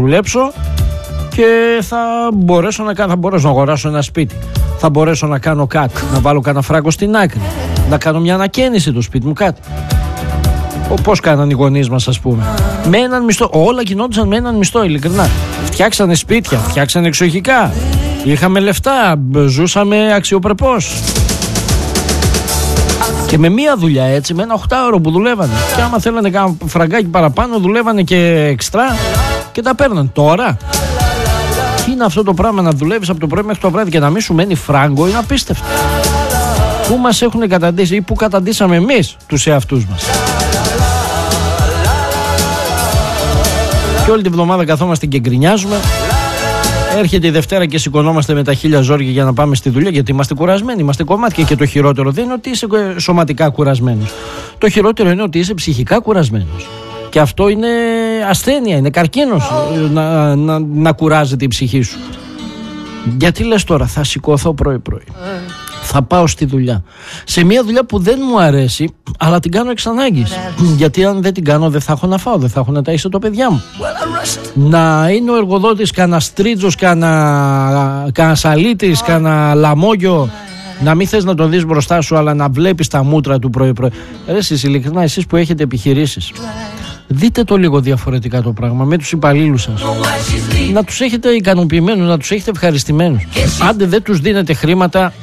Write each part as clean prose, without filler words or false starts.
δουλέψω και θα μπορέσω να αγοράσω ένα σπίτι. Θα μπορέσω να κάνω κάτι, να βάλω κανένα φράγκο στην άκρη, να κάνω μια ανακαίνιση του σπίτι μου, κάτι. Πώς κάναν οι γονείς μας, ας πούμε. Με έναν μισθό. Όλα γινόντουσαν με έναν μισθό, ειλικρινά. Φτιάξανε σπίτια, φτιάξανε εξοχικά. Είχαμε λεφτά, ζούσαμε αξιοπρεπώς. Και με μία δουλειά έτσι, με ένα 8ωρο που δουλεύανε. Και άμα θέλανε κάνα φραγκάκι παραπάνω, δουλεύανε και εξτρά και τα παίρναν. Τώρα, τι είναι αυτό το πράγμα να δουλεύεις από το πρωί μέχρι το βράδυ και να μην σου μένει φράγκο, είναι απίστευτο. Πού μας έχουν καταντήσει ή πού καταντήσαμε εμείς τους εαυτούς μας. Και όλη τη βδομάδα καθόμαστε και γκρινιάζουμε. Έρχεται η Δευτέρα και σηκωνόμαστε με τα χίλια ζόρια για να πάμε στη δουλειά, γιατί είμαστε κουρασμένοι, είμαστε κομμάτια. Και το χειρότερο δεν είναι ότι είσαι σωματικά κουρασμένος. Το χειρότερο είναι ότι είσαι ψυχικά κουρασμένος. Και αυτό είναι ασθένεια, είναι καρκίνος να κουράζεται η ψυχή σου. Γιατί λες τώρα, θα σηκωθώ πρωί-πρωί, θα πάω στη δουλειά, σε μια δουλειά που δεν μου αρέσει, αλλά την κάνω εξ ανάγκης. Γιατί αν δεν την κάνω, δεν θα έχω να φάω, δεν θα έχω να ταΐσω το παιδιά μου. Να είναι ο εργοδότης κανένα στρίτζος, κανένα σαλίτης, κανένα λαμόγιο, να μην θες να τον δεις μπροστά σου, αλλά να βλέπεις τα μούτρα του πρωί-πρωί. Εσείς, ειλικρινά, εσείς που έχετε επιχειρήσεις, δείτε το λίγο διαφορετικά το πράγμα με τους υπαλλήλους σας. Να τους έχετε ικανοποιημένους, να τους έχετε ευχαριστημένους. Άντε δεν τους δίνετε χρήματα,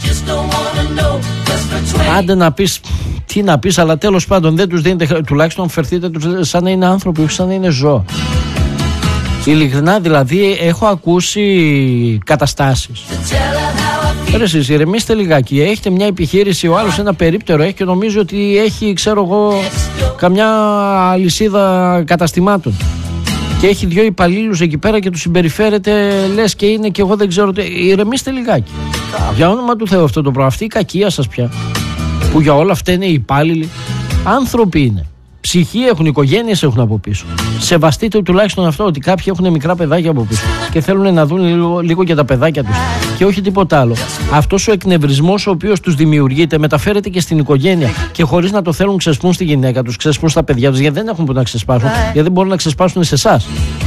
άντε να πεις τι να πεις, αλλά τέλος πάντων δεν τους δίνετε χρήματα. Τουλάχιστον φερθείτε τους σαν να είναι άνθρωποι, όχι σαν να είναι ζώα. Ειλικρινά, δηλαδή έχω ακούσει καταστάσεις. Εσείς ηρεμήστε λιγάκι. Έχετε μια επιχείρηση, ο άλλος ένα περίπτερο έχει και νομίζει ότι έχει, ξέρω εγώ, καμιά αλυσίδα καταστημάτων. Και έχει 2 υπαλλήλους εκεί πέρα και τους συμπεριφέρεται λες και είναι και εγώ δεν ξέρω τι. Ηρεμήστε λιγάκι. Για όνομα του Θεού αυτό το πράγμα. Αυτή η κακία σας πια. Που για όλα αυτά είναι οι υπάλληλοι. Άνθρωποι είναι. Ψυχή έχουν, οικογένειες έχουν από πίσω. Σεβαστείτε τουλάχιστον αυτό, ότι κάποιοι έχουν μικρά παιδάκια από πίσω και θέλουν να δουν λίγο και τα παιδάκια τους. Και όχι τίποτα άλλο. Αυτός ο εκνευρισμός ο οποίος τους δημιουργείται μεταφέρεται και στην οικογένεια. Και χωρίς να το θέλουν, ξεσπούν στη γυναίκα τους, ξεσπούν στα παιδιά τους. Γιατί δεν έχουν που να ξεσπάσουν. Γιατί δεν μπορούν να ξεσπάσουν σε εσάς.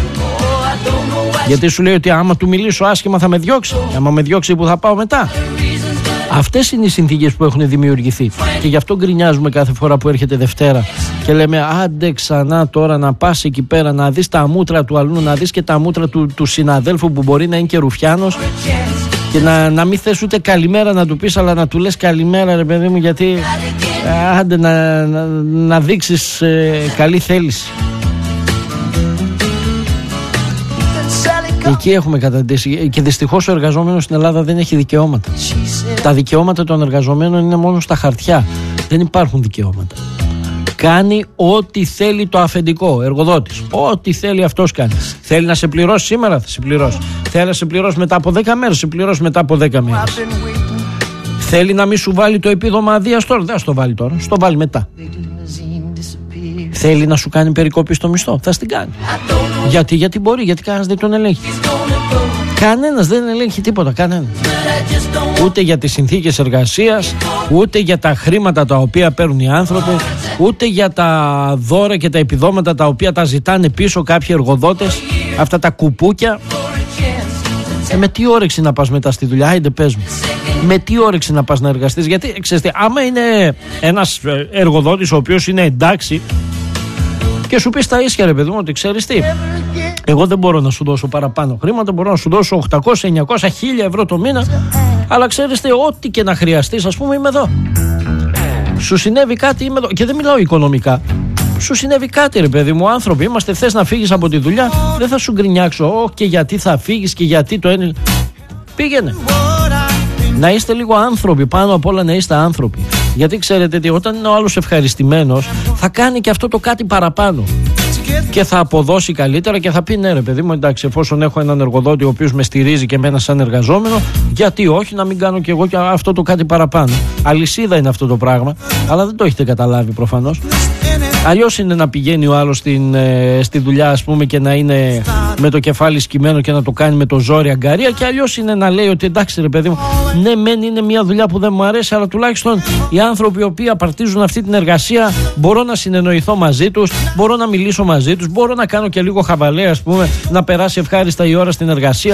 Γιατί σου λέει ότι άμα του μιλήσω άσχημα θα με διώξει. Άμα με διώξει, που θα πάω μετά. Αυτές είναι οι συνθήκες που έχουν δημιουργηθεί. Και γι' αυτό γκρινιάζουμε κάθε φορά που έρχεται Δευτέρα και λέμε άντε ξανά τώρα να πας εκεί πέρα να δεις τα μούτρα του αλλού, να δεις και τα μούτρα του συναδέλφου που μπορεί να είναι και ρουφιάνος και να μην θες ούτε καλημέρα να του πεις, αλλά να του λες καλημέρα ρε παιδί μου, γιατί άντε να δείξεις καλή θέληση. Εκεί έχουμε καταντήσει. Και δυστυχώς ο εργαζόμενος στην Ελλάδα δεν έχει δικαιώματα. Τα δικαιώματα των εργαζομένων είναι μόνο στα χαρτιά. Δεν υπάρχουν δικαιώματα. Κάνει ό,τι θέλει το αφεντικό, εργοδότης. Ό,τι θέλει αυτός κάνει. Θέλει να σε πληρώσει σήμερα, θα σε πληρώσει. Θέλει να σε πληρώσει μετά από 10 μέρες, σε πληρώσει μετά από 10 μέρες. Θέλει να μην σου βάλει το επίδομα αδείας τώρα, δεν θα το βάλει τώρα, στο βάλει μετά. Θέλει να σου κάνει περικοπή στο μισθό, θα στην κάνει. Γιατί μπορεί, γιατί κανένας δεν τον ελέγχει. Κανένας δεν ελέγχει τίποτα, κανένας. Ούτε για τις συνθήκες εργασίας, ούτε για τα χρήματα τα οποία παίρνουν οι άνθρωποι, ούτε για τα δώρα και τα επιδόματα τα οποία τα ζητάνε πίσω κάποιοι εργοδότες, αυτά τα κουπούκια. Με τι όρεξη να πας μετά στη δουλειά, άιντε πες μου. Με τι όρεξη να πας να εργαστείς, γιατί ξέρετε, άμα είναι ένας εργοδότης ο οποίος είναι εντάξει και σου πει στα ίσια ρε παιδί μου ότι ξέρεις τι, εγώ δεν μπορώ να σου δώσω παραπάνω χρήματα, μπορώ να σου δώσω 800, 900, 1000 ευρώ το μήνα, αλλά ξέρεις τι, ό,τι και να χρειαστείς, ας πούμε, είμαι εδώ. Σου συνέβη κάτι, είμαι εδώ. Και δεν μιλάω οικονομικά. Σου συνέβη κάτι ρε παιδί μου, άνθρωποι είμαστε, θες να φύγεις από τη δουλειά, δεν θα σου γκρινιάξω και γιατί θα φύγεις και γιατί το ένα. Πήγαινε. Να είστε λίγο άνθρωποι, πάνω απ' όλα να είστε άνθρωποι. Γιατί ξέρετε ότι όταν είναι ο άλλος ευχαριστημένος, θα κάνει και αυτό το κάτι παραπάνω. Και θα αποδώσει καλύτερα και θα πει ναι ρε παιδί μου, εντάξει, εφόσον έχω έναν εργοδότη ο οποίος με στηρίζει και εμένα σαν εργαζόμενο, γιατί όχι να μην κάνω και εγώ και αυτό το κάτι παραπάνω. Αλυσίδα είναι αυτό το πράγμα, αλλά δεν το έχετε καταλάβει προφανώς. Αλλιώς είναι να πηγαίνει ο άλλος στη δουλειά, ας πούμε, και να είναι με το κεφάλι σκυμμένο και να το κάνει με το ζόρι αγκαρία, και αλλιώς είναι να λέει ότι εντάξει ρε παιδί μου, Ναι, μεν είναι μια δουλειά που δεν μου αρέσει, αλλά τουλάχιστον οι άνθρωποι οι οποίοι απαρτίζουν αυτή την εργασία μπορώ να συνεννοηθώ μαζί τους, μπορώ να μιλήσω μαζί τους, μπορώ να κάνω και λίγο χαβαλέ, ας πούμε, να περάσει ευχάριστα η ώρα στην εργασία.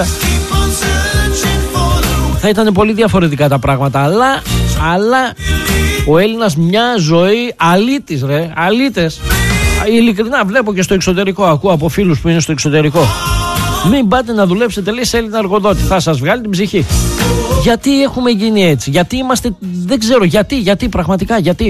Θα ήταν πολύ διαφορετικά τα πράγματα, αλλά ο Έλληνας μια ζωή αλήτης, ρε, αλήτες. Ειλικρινά βλέπω και στο εξωτερικό, ακούω από φίλους που είναι στο εξωτερικό. Μην πάτε να δουλέψετε, λέει, σε Έλληνα εργοδότη, θα σας βγάλει την ψυχή. Γιατί έχουμε γίνει έτσι, γιατί είμαστε, δεν ξέρω γιατί πραγματικά, γιατί.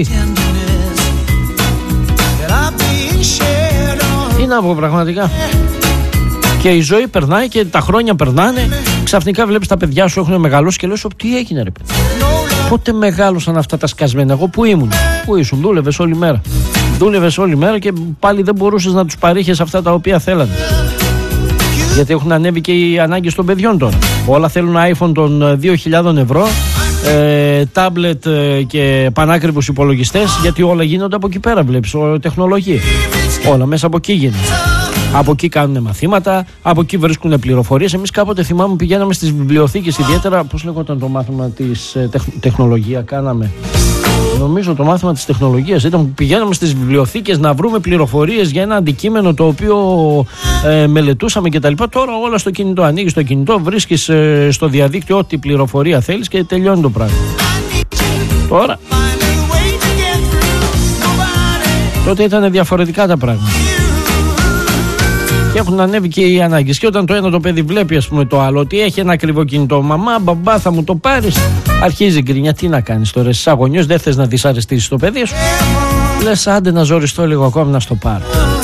Τι να πω πραγματικά. Και η ζωή περνάει και τα χρόνια περνάνε. Ξαφνικά βλέπεις τα παιδιά σου έχουν μεγαλώσει και λες, τι έγινε, ρε παιδί. Πότε μεγάλωσαν αυτά τα σκασμένα, εγώ που ήμουν, που ήσουν, δούλευες όλη μέρα και πάλι δεν μπορούσες να τους παρήχες αυτά τα οποία θέλανε. Γιατί έχουν ανέβει και οι ανάγκες των παιδιών τώρα. Όλα θέλουν iPhone των 2.000 ευρώ, τάμπλετ και πανάκριβους υπολογιστές, γιατί όλα γίνονται από εκεί πέρα, βλέπεις, τεχνολογία. Όλα μέσα από εκεί γίνονται. Από εκεί κάνουν μαθήματα, από εκεί βρίσκουν πληροφορίες. Εμείς κάποτε θυμάμαι πηγαίναμε στις βιβλιοθήκες, ιδιαίτερα, πώς λέγονταν το μάθημα της τεχνολογία, κάναμε. Νομίζω το μάθημα της τεχνολογίας ήταν που πηγαίναμε στις βιβλιοθήκες να βρούμε πληροφορίες για ένα αντικείμενο το οποίο μελετούσαμε κτλ. Τώρα όλα στο κινητό. Ανοίγεις το κινητό, βρίσκεις στο διαδίκτυο ό,τι πληροφορία θέλεις και τελειώνει το πράγμα. Τώρα. Τότε ήταν διαφορετικά τα πράγματα. Και έχουν ανέβει και οι ανάγκες. Και όταν το ένα το παιδί βλέπει, ας πούμε, το άλλο, ότι έχει ένα ακριβό κινητό, μαμά, μπαμπά, θα μου το πάρεις, αρχίζει γκρινιά. Τι να κάνεις τώρα, εσύ αγωνιός, δεν θες να δυσαρεστήσεις το παιδί σου. Λες, άντε να ζοριστώ λίγο ακόμη να στο πάρω.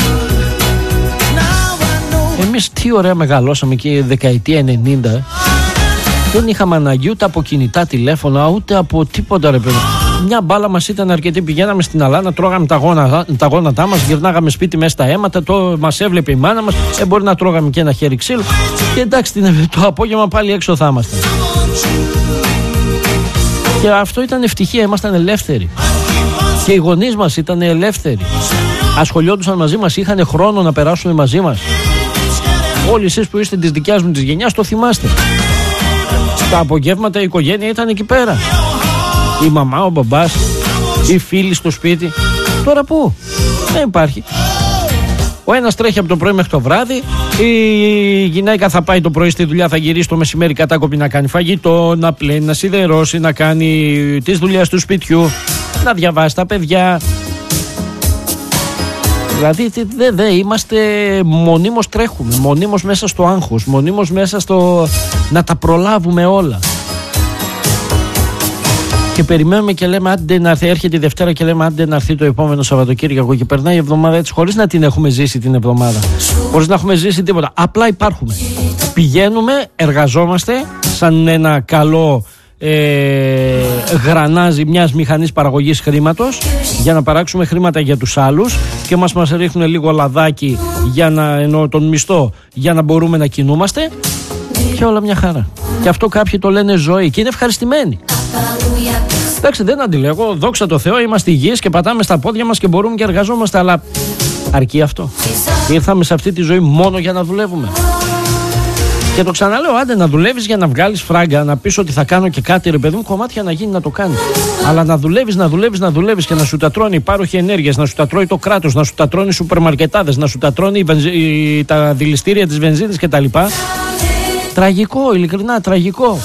Εμείς τι ωραία μεγαλώσαμε και δεκαετία 90. Δεν είχαμε ανάγκη ούτε από κινητά τηλέφωνα, ούτε από τίποτα, ρε παιδί. Μια μπάλα μας ήταν αρκετή. Πηγαίναμε στην αλάνα, τρώγαμε τα γόνατά μας, γυρνάγαμε σπίτι μέσα στα αίματα, μας έβλεπε η μάνα μας. Μπορεί να τρώγαμε και ένα χέρι ξύλο. Και εντάξει, το απόγευμα πάλι έξω θα ήμασταν. Και αυτό ήταν ευτυχία, ήμασταν ελεύθεροι. Και οι γονείς μας ήταν ελεύθεροι. Ασχολιόντουσαν μαζί μας, είχαν χρόνο να περάσουν μαζί μας. Όλοι εσείς που είστε της δικιάς μου της γενιάς το θυμάστε. Τα απογεύματα η οικογένεια ήταν εκεί πέρα. Η μαμά, ο μπαμπάς, οι φίλοι στο σπίτι. Τώρα πού? Δεν υπάρχει. Ο ένας τρέχει από το πρωί μέχρι το βράδυ. Η γυναίκα θα πάει το πρωί στη δουλειά, θα γυρίσει το μεσημέρι κατάκοπη να κάνει φαγητό, να πλένει, να σιδερώσει, να κάνει τις δουλειές του σπιτιού, να διαβάσει τα παιδιά. Δηλαδή δεν είμαστε, μονίμως τρέχουμε, μονίμως μέσα στο άγχος, μονίμως μέσα στο να τα προλάβουμε όλα. Και περιμένουμε και λέμε άντε να έρθει, έρχεται η Δευτέρα και λέμε άντε να έρθει το επόμενο Σαββατοκύριακο και περνάει η εβδομάδα έτσι χωρίς να την έχουμε ζήσει την εβδομάδα, χωρίς να έχουμε ζήσει τίποτα, απλά υπάρχουμε. Πηγαίνουμε, εργαζόμαστε σαν ένα καλό γρανάζι μιας μηχανής παραγωγής χρήματος για να παράξουμε χρήματα για τους άλλους και μας ρίχνουν λίγο λαδάκι για να, εννοώ τον μισθό, για να μπορούμε να κινούμαστε και όλα μια χαρά. Και αυτό κάποιοι το λένε ζωή και είναι ευχαριστημένοι. Εντάξει, δεν αντιλέγω, δόξα τω Θεώ, είμαστε υγιείς και πατάμε στα πόδια μας και μπορούμε και εργαζόμαστε, αλλά αρκεί αυτό? Ήρθαμε σε αυτή τη ζωή μόνο για να δουλεύουμε? Και το ξαναλέω, άντε να δουλεύεις για να βγάλεις φράγκα, να πεις ότι θα κάνω και κάτι, ρε παιδί μου, κομμάτια να γίνει να το κάνεις. Αλλά να δουλεύεις και να σου τα τρώνε οι πάροχοι ενέργειας, να σου τα τρώει το κράτος, να σου τα τρώνε οι σούπερ-μαρκετάδες, να σου τα τρώνε τα δηληστήρια της βενζίνης κτλ. Τραγικό, ειλικρινά τραγικό.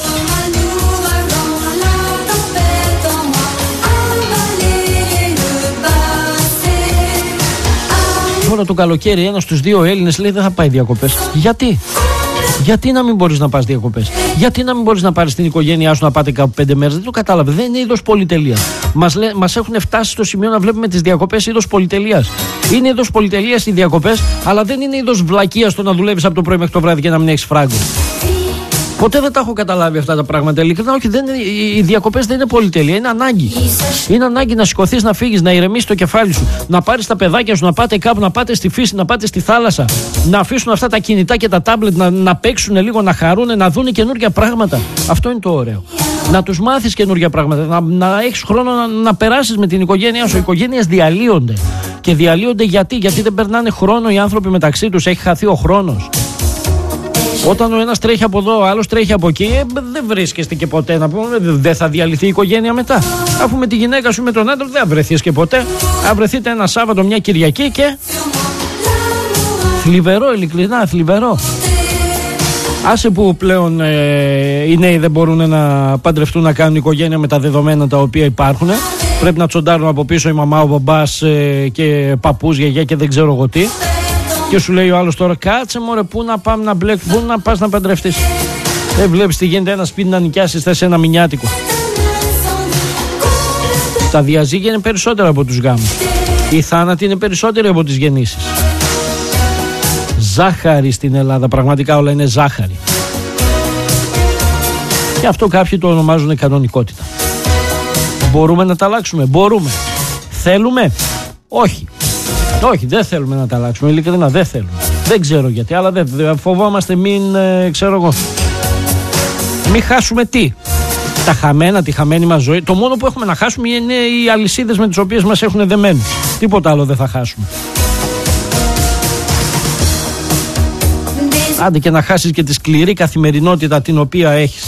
Τώρα το καλοκαίρι ένας στους δύο Έλληνες λέει δεν θα πάει διακοπές. Γιατί να μην μπορείς να πας διακοπές? Γιατί να μην μπορείς να πάρεις την οικογένειά σου να πάτε κάπου 5 μέρες? Δεν το κατάλαβε. Δεν είναι είδος πολυτελείας. Μας έχουν φτάσει στο σημείο να βλέπουμε τις διακοπές είδος πολυτελείας. Είναι είδος πολυτελείας οι διακοπές, αλλά δεν είναι είδος βλακείας το να δουλεύεις από το πρωί μέχρι το βράδυ και να μην έχεις φράγκο. Ποτέ δεν τα έχω καταλάβει αυτά τα πράγματα. Ειλικρινά, όχι, οι διακοπές δεν είναι πολυτέλεια, είναι ανάγκη. Είναι ανάγκη να σηκωθείς, να φύγεις, να ηρεμήσεις το κεφάλι σου, να πάρεις τα παιδάκια σου, να πάτε κάπου, να πάτε στη φύση, να πάτε στη θάλασσα, να αφήσουν αυτά τα κινητά και τα τάμπλετ να παίξουν λίγο, να χαρούν, να δουν καινούργια πράγματα. Αυτό είναι το ωραίο. Να τους μάθεις καινούργια πράγματα, να έχεις χρόνο να περάσεις με την οικογένειά σου. Οι οικογένειες διαλύονται. Και διαλύονται γιατί δεν περνάνε χρόνο οι άνθρωποι μεταξύ τους, έχει χαθεί ο χρόνος. Όταν ο ένας τρέχει από εδώ, ο άλλος τρέχει από εκεί, δεν βρίσκεστε και ποτέ να πούμε. Δεν θα διαλυθεί η οικογένεια μετά. Αφού με τη γυναίκα σου, με τον άντρα, δεν θα βρεθείς και ποτέ. Θα βρεθείτε ένα Σάββατο, μια Κυριακή και. Θλιβερό, ειλικρινά, θλιβερό. Άσε που πλέον οι νέοι δεν μπορούν να παντρευτούν, να κάνουν οικογένεια με τα δεδομένα τα οποία υπάρχουν. Πρέπει να τσοντάρουν από πίσω η μαμά, ο μπαμπάς και παππούς, γιαγιά και δεν ξέρω εγώ τι. Και σου λέει ο άλλος τώρα, κάτσε μωρέ, πού να πάμε να μπλέξουμε, πού να πας να παντρευτείς. Δεν βλέπεις τι γίνεται, ένα σπίτι να νοικιάσεις, θες ένα μηνιάτικο. Τα διαζύγια είναι περισσότερα από τους γάμους. Οι θάνατοι είναι περισσότεροι από τις γεννήσεις. Ζάχαρη στην Ελλάδα, πραγματικά όλα είναι ζάχαρη. Και αυτό κάποιοι το ονομάζουν κανονικότητα. Μπορούμε να τα αλλάξουμε, μπορούμε. Θέλουμε, όχι. Όχι, δεν θέλουμε να τα αλλάξουμε, ειλικρινά δεν θέλουμε. Δεν ξέρω γιατί, αλλά φοβόμαστε μην, ξέρω εγώ, μην χάσουμε τι. Τα χαμένα, τη χαμένη μας ζωή. Το μόνο που έχουμε να χάσουμε είναι οι αλυσίδες με τις οποίες μας έχουν δεμένους. Τίποτα άλλο δεν θα χάσουμε. Άντε και να χάσεις και τη σκληρή καθημερινότητα την οποία έχεις.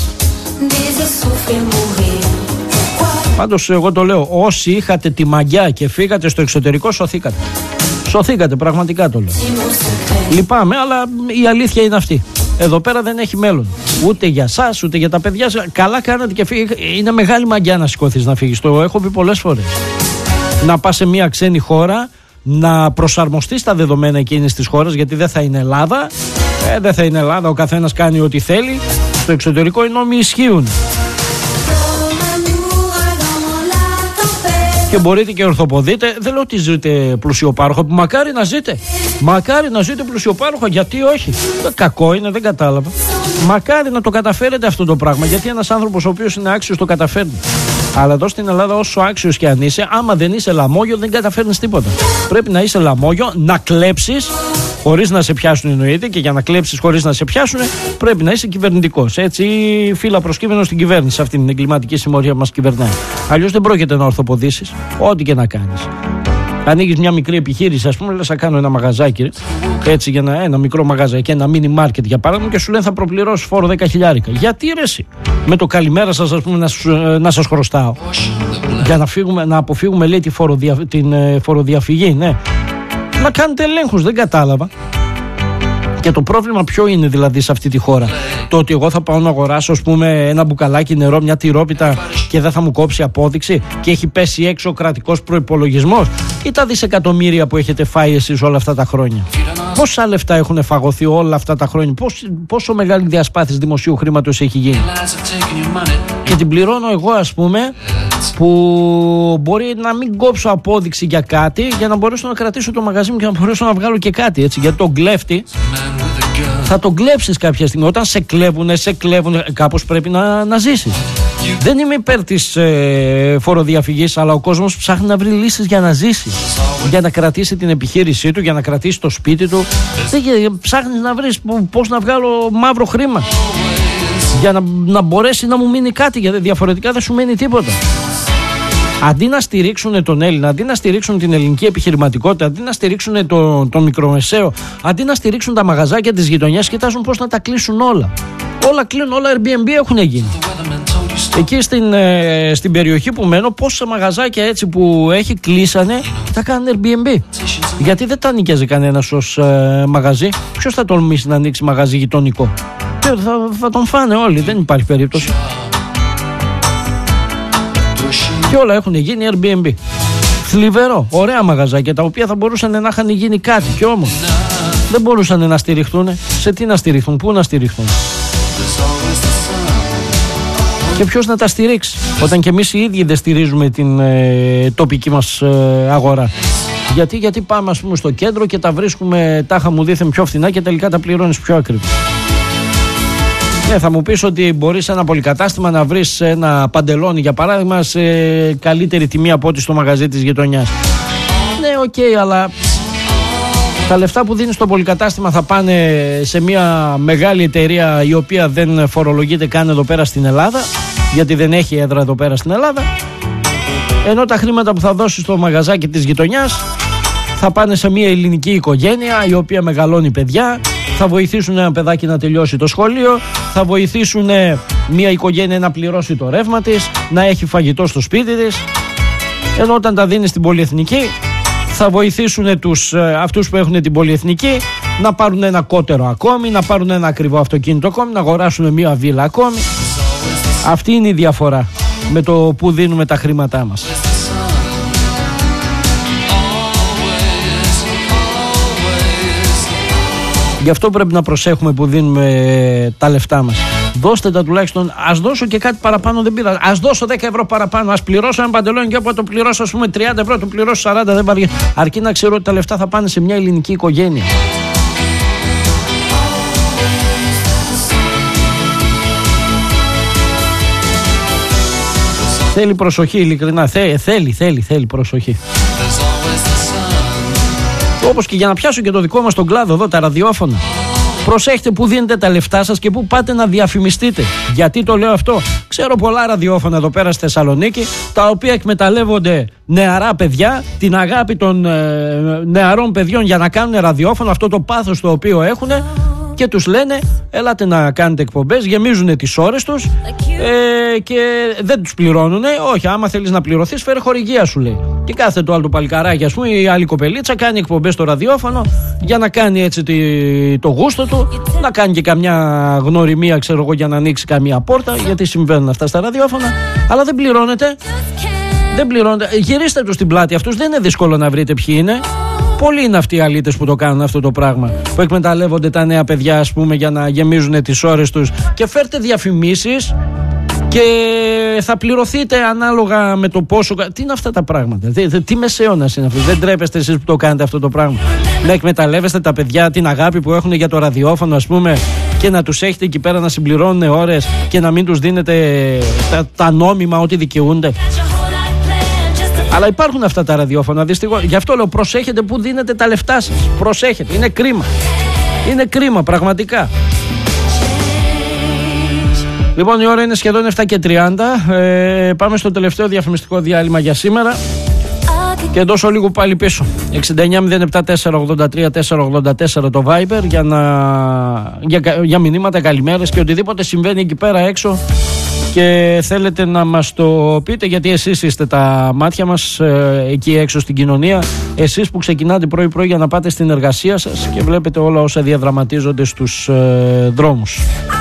Πάντως εγώ το λέω, όσοι είχατε τη μαγιά και φύγατε στο εξωτερικό, σωθήκατε. Σωθήκατε, πραγματικά το λέω. Λυπάμαι, αλλά η αλήθεια είναι αυτή. Εδώ πέρα δεν έχει μέλλον. Ούτε για σας, ούτε για τα παιδιά σας. Καλά κάνατε και φύγετε. Είναι μεγάλη μαγιά να σηκωθείς να φύγεις. Το έχω πει πολλές φορές. Να πας σε μια ξένη χώρα, να προσαρμοστείς τα δεδομένα εκείνης της χώρας, γιατί δεν θα είναι Ελλάδα. Δεν θα είναι Ελλάδα, ο καθένας κάνει ό,τι θέλει. Στο εξωτερικό οι νόμοι ισχύουν. Και μπορείτε και ορθοποδείτε. Δεν λέω ότι ζείτε πλουσιοπάροχα, που μακάρι να ζείτε. Μακάρι να ζείτε πλουσιοπάροχα, γιατί όχι. Κακό είναι, δεν κατάλαβα. Μακάρι να το καταφέρετε αυτό το πράγμα, γιατί ένας άνθρωπος ο οποίος είναι άξιος το καταφέρνει. Αλλά εδώ στην Ελλάδα, όσο άξιος και αν είσαι, άμα δεν είσαι λαμόγιο, δεν καταφέρνεις τίποτα. Πρέπει να είσαι λαμόγιο, να κλέψεις χωρίς να σε πιάσουν, εννοείται, και για να κλέψεις χωρίς να σε πιάσουν, πρέπει να είσαι κυβερνητικός. Έτσι, φύλλα προσκύμενο στην κυβέρνηση, σε αυτήν την εγκληματική συμμορία που μας κυβερνάει. Αλλιώς δεν πρόκειται να ορθοποδήσεις, ό,τι και να κάνεις. Ανοίγεις μια μικρή επιχείρηση, ας πούμε, λες θα κάνω ένα μαγαζάκι, έτσι, για ένα μικρό μαγαζάκι, ένα mini market για παράδειγμα, και σου λένε θα προπληρώσεις φόρο 10.000. Γιατί ρε εσύ, με το καλημέρα σας, ας πούμε, να σας χρωστάω. Για να αποφύγουμε, λέει, την φοροδιαφυγή, ναι. Να κάνετε ελέγχους, δεν κατάλαβα. Και το πρόβλημα ποιο είναι δηλαδή σε αυτή τη χώρα? Το ότι εγώ θα πάω να αγοράσω, ας πούμε, ένα μπουκαλάκι νερό, μια τυρόπιτα και δεν θα μου κόψει απόδειξη και έχει πέσει έξω ο κρατικός προϋπολογισμός, ή τα δισεκατομμύρια που έχετε φάει εσείς όλα αυτά τα χρόνια? Πόσα λεφτά έχουν φαγωθεί όλα αυτά τα χρόνια? Πόσο μεγάλη διασπάθηση δημοσίου χρήματος έχει γίνει? Και την πληρώνω εγώ, ας πούμε, που μπορεί να μην κόψω απόδειξη για κάτι, για να μπορέσω να κρατήσω το μαγαζί μου και να μπορέσω να βγάλω και κάτι, έτσι. Γιατί τον κλέφτη θα τον κλέψεις κάποια στιγμή. Όταν σε κλέβουν, κάπως πρέπει να ζήσεις. Δεν είμαι υπέρ της φοροδιαφυγής, αλλά ο κόσμος ψάχνει να βρει λύσεις για να ζήσει, για να κρατήσει την επιχείρησή του, για να κρατήσει το σπίτι του. Ψάχνεις να βρεις πώς να βγάλω μαύρο χρήμα, για να μπορέσει να μου μείνει κάτι, γιατί διαφορετικά δεν σου μένει τίποτα. Αντί να στηρίξουν τον Έλληνα, αντί να στηρίξουν την ελληνική επιχειρηματικότητα, αντί να στηρίξουν τον μικρομεσαίο, αντί να στηρίξουν τα μαγαζάκια της γειτονιάς, κοιτάζουν πώς να τα κλείσουν όλα. Όλα κλείνουν, όλα Airbnb έχουν γίνει. Εκεί στην περιοχή που μένω, πόσα μαγαζάκια έτσι που έχει κλείσανε, τα κάνουν Airbnb. Γιατί δεν τα νοικιάζει κανένας ως μαγαζί. Ποιος θα τολμήσει να ανοίξει μαγαζί γειτονικό? Θα τον φάνε όλοι, δεν υπάρχει περίπτωση. Και όλα έχουν γίνει Airbnb. Θλιβερό, ωραία μαγαζάκια τα οποία θα μπορούσαν να είχαν γίνει κάτι, και όμως δεν μπορούσαν να στηριχθούν. Σε τι να στηριχθούν, πού να στηριχθούν? Και ποιος να τα στηρίξει, όταν και εμείς οι ίδιοι δεν στηρίζουμε την τοπική μας αγορά? Γιατί πάμε, ας πούμε, στο κέντρο και τα βρίσκουμε τάχα μου δήθεν πιο φθηνά και τελικά τα πληρώνεις πιο ακριβά. Ναι, θα μου πεις ότι μπορείς σε ένα πολυκατάστημα να βρεις ένα παντελόνι, για παράδειγμα, σε καλύτερη τιμή από ό,τι στο μαγαζί της γειτονιάς. Ναι, οκ, αλλά τα λεφτά που δίνεις στο πολυκατάστημα θα πάνε σε μια μεγάλη εταιρεία η οποία δεν φορολογείται καν εδώ πέρα στην Ελλάδα, γιατί δεν έχει έδρα εδώ πέρα στην Ελλάδα, ενώ τα χρήματα που θα δώσεις στο μαγαζάκι της γειτονιάς θα πάνε σε μια ελληνική οικογένεια η οποία μεγαλώνει παιδιά, θα βοηθήσουν ένα παιδάκι να τελειώσει το σχολείο, θα βοηθήσουν μια οικογένεια να πληρώσει το ρεύμα της, να έχει φαγητό στο σπίτι της. Ενώ όταν τα δίνει στην πολυεθνική, θα βοηθήσουν αυτούς που έχουν την πολυεθνική να πάρουν ένα κότερο ακόμη, να πάρουν ένα ακριβό αυτοκίνητο ακόμη, να αγοράσουν μια βίλα ακόμη. Αυτή είναι η διαφορά με το που δίνουμε τα χρήματά μας. Γι' αυτό πρέπει να προσέχουμε που δίνουμε τα λεφτά μας. Δώστε τα τουλάχιστον, ας δώσω και κάτι παραπάνω, δεν πειράζει. Ας δώσω 10 ευρώ παραπάνω, ας πληρώσω ένα παντελόνι και από το πληρώσω, ας πούμε, 30 ευρώ, το πληρώσω 40, δεν πάρει. Αρκεί να ξέρω ότι τα λεφτά θα πάνε σε μια ελληνική οικογένεια. Θέλει προσοχή, ειλικρινά. Θέλει προσοχή. Όπως και για να πιάσω και το δικό μας τον κλάδο εδώ, τα ραδιόφωνα. Προσέχτε που δίνετε τα λεφτά σας και που πάτε να διαφημιστείτε. Γιατί το λέω αυτό? Ξέρω πολλά ραδιόφωνα εδώ πέρα στη Θεσσαλονίκη, τα οποία εκμεταλλεύονται νεαρά παιδιά, την αγάπη των νεαρών παιδιών για να κάνουν ραδιόφωνο, αυτό το πάθος το οποίο έχουν, και τους λένε έλατε να κάνετε εκπομπές, γεμίζουν τις ώρες τους και δεν τους πληρώνουν. Όχι, άμα θέλεις να πληρωθείς φέρε χορηγία, σου λέει. Και κάθε το άλλο το παλικαράκι, ας πούμε, η άλλη κοπελίτσα κάνει εκπομπές στο ραδιόφωνο για να κάνει έτσι το γούστο του, να κάνει και καμιά γνωριμία, ξέρω εγώ, για να ανοίξει καμία πόρτα, γιατί συμβαίνουν αυτά στα ραδιόφωνα, αλλά δεν πληρώνεται. Δεν πληρώνεται. Γυρίστε τους στην πλάτη, αυτούς δεν είναι δύσκολο να βρείτε ποιοι είναι. Πολλοί είναι αυτοί οι αλήτες που το κάνουν αυτό το πράγμα, που εκμεταλλεύονται τα νέα παιδιά, ας πούμε, για να γεμίζουν τις ώρες τους. Και φέρτε διαφημίσεις και θα πληρωθείτε ανάλογα με το πόσο. Τι είναι αυτά τα πράγματα? Τι μεσαίωνας είναι αυτό? Δεν τρέπεστε εσείς που το κάνετε αυτό το πράγμα? Να εκμεταλλεύεστε τα παιδιά, την αγάπη που έχουν για το ραδιόφωνο, ας πούμε, και να τους έχετε εκεί πέρα να συμπληρώνουν ώρες και να μην τους δίνετε τα νόμιμα ό,τι δικαιούνται. Αλλά υπάρχουν αυτά τα ραδιόφωνα, δυστυχώς. Γι' αυτό λέω, προσέχετε που δίνετε τα λεφτά σας. Προσέχετε, είναι κρίμα. Είναι κρίμα, πραγματικά. Λοιπόν, η ώρα είναι σχεδόν 7:30. Πάμε στο τελευταίο διαφημιστικό διάλειμμα για σήμερα. Και δώσω λίγο πάλι πίσω. 6907-483-484 το Viber για μηνύματα, καλημέρες και οτιδήποτε συμβαίνει εκεί πέρα έξω και θέλετε να μας το πείτε, γιατί εσείς είστε τα μάτια μας εκεί έξω στην κοινωνία. Εσείς που ξεκινάτε πρωί-πρωί για να πάτε στην εργασία σας και βλέπετε όλα όσα διαδραματίζονται στους δρόμους.